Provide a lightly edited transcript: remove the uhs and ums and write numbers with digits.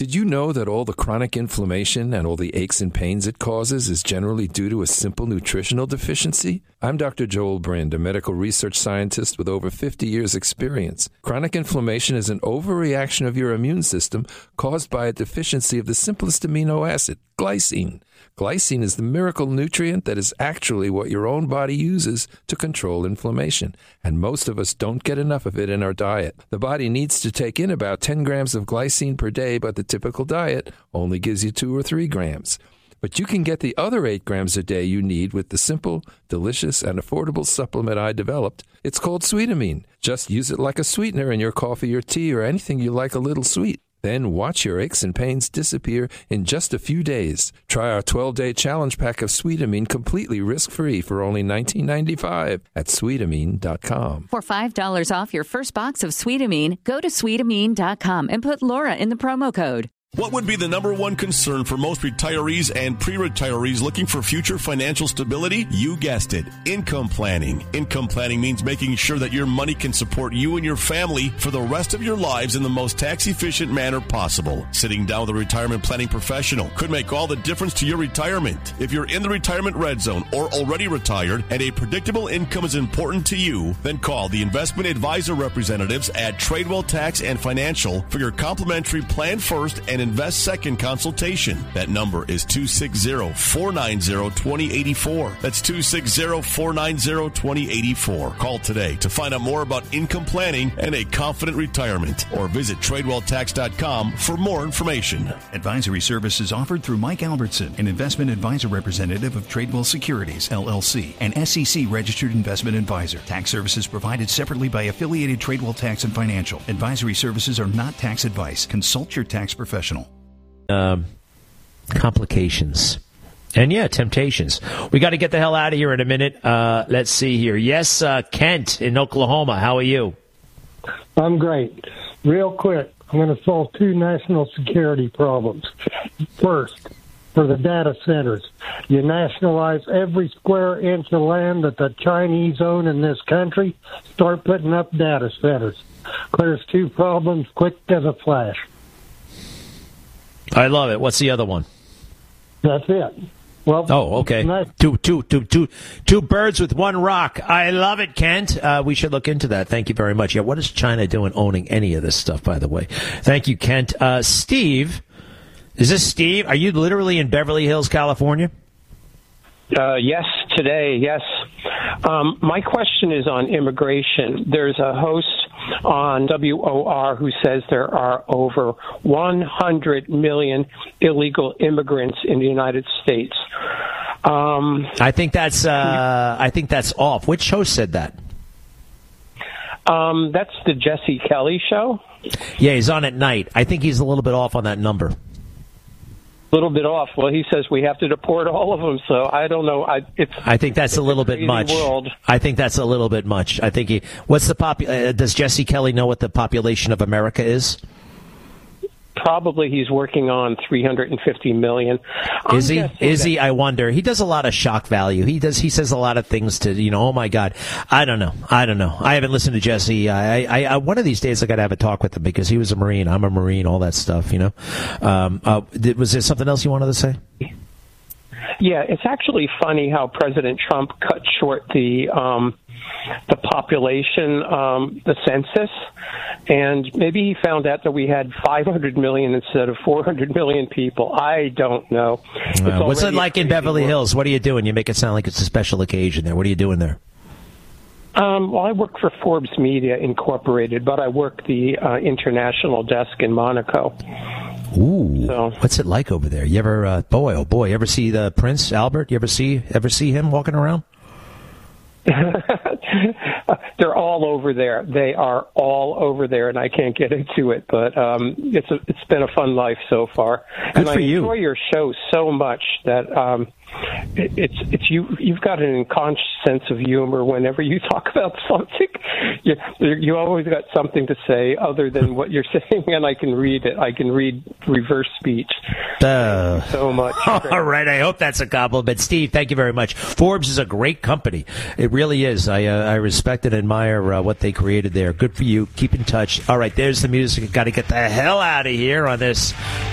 Did you know that all the chronic inflammation and all the aches and pains it causes is generally due to a simple nutritional deficiency? I'm Dr. Joel Brind, a medical research scientist with over 50 years' experience. Chronic inflammation is an overreaction of your immune system caused by a deficiency of the simplest amino acid, glycine. Glycine is the miracle nutrient that is actually what your own body uses to control inflammation, and most of us don't get enough of it in our diet. The body needs to take in about 10 grams of glycine per day, but the typical diet only gives you 2 or 3 grams. But you can get the other 8 grams a day you need with the simple, delicious, and affordable supplement I developed. It's called Sweetamine. Just use it like a sweetener in your coffee or tea or anything you like a little sweet. Then watch your aches and pains disappear in just a few days. Try our 12-day challenge pack of Sweetamine completely risk-free for only $19.95 at Sweetamine.com. For $5 off your first box of Sweetamine, go to Sweetamine.com and put Laura in the promo code. What would be the number one concern for most retirees and pre-retirees looking for future financial stability? You guessed it, income planning. Income planning means making sure that your money can support you and your family for the rest of your lives in the most tax-efficient manner possible. Sitting down with a retirement planning professional could make all the difference to your retirement. If you're in the retirement red zone or already retired and a predictable income is important to you, then call the investment advisor representatives at Tradewell Tax and Financial for your complimentary Plan First and Invest Second consultation. That number is 260-490-2084. That's 260-490-2084. Call today to find out more about income planning and a confident retirement, or visit TradewellTax.com for more information. Advisory services offered through Mike Albertson, an investment advisor representative of Tradewell Securities, LLC, an SEC registered investment advisor. Tax services provided separately by affiliated Tradewell Tax and Financial. Advisory services are not tax advice. Consult your tax professional. Complications. And temptations. We got to get the hell out of here in a minute. Let's see here. Yes, Kent in Oklahoma. How are you? I'm great. Real quick, I'm going to solve 2 national security problems. First, for the data centers, you nationalize every square inch of land that the Chinese own in this country, start putting up data centers. Clears 2 problems quick as a flash. I love it. What's the other one? That's it. Well, okay. Nice. Two birds with one rock. I love it, Kent. We should look into that. Thank you very much. Yeah, what is China doing owning any of this stuff, by the way? Thank you, Kent. Steve, is this Steve? Are you literally in Beverly Hills, California? Yes, today, yes. My question is on immigration. There's a host on WOR who says there are over 100 million illegal immigrants in the United States. I think that's off. Which host said that? That's the Jesse Kelly show. Yeah, he's on at night. I think he's a little bit off on that number. Little bit off. Well, he says we have to deport all of them, so I don't know. I think that's a little bit much. I think that's a little bit much. I think what's the does Jesse Kelly know what the population of America is? Probably he's working on 350 million. Is he? I wonder. He does a lot of shock value. He says a lot of things to, oh my God. I don't know. I haven't listened to Jesse. I one of these days I got to have a talk with him because he was a Marine. I'm a Marine, all that stuff, Was there something else you wanted to say? Yeah, it's actually funny how President Trump cut short the population, the census, and maybe he found out that we had 500 million instead of 400 million people. I don't know. What's it like in Beverly Hills? What are you doing? You make it sound like it's a special occasion there. What are you doing there? Well, I work for Forbes Media Incorporated, but I work the international desk in Monaco. Ooh, so, what's it like over there? You ever, you ever see the Prince Albert? You ever see him walking around? They're all over there. They are all over there, and I can't get into it. But it's been a fun life so far, and I enjoy your show so much that you've got an unconscious sense of humor whenever you talk about something. You always got something to say other than what you're saying, and I can read it. I can read reverse speech. So much. All right, I hope that's a compliment. Steve, thank you very much. Forbes is a great company. It really is. I respect and admire what they created there. Good for you. Keep in touch. All right, there's the music. Got to get the hell out of here on this